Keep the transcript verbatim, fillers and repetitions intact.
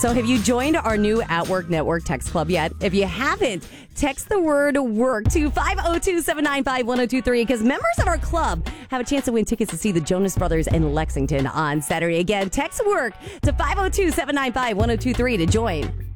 So have you joined our new At Work Network text club yet? If you haven't, text the word work to five oh two, seven nine five, one oh two three because members of our club have a chance to win tickets to see the Jonas Brothers in Lexington on Saturday. Again, text work to five oh two, seven nine five, one oh two three to join.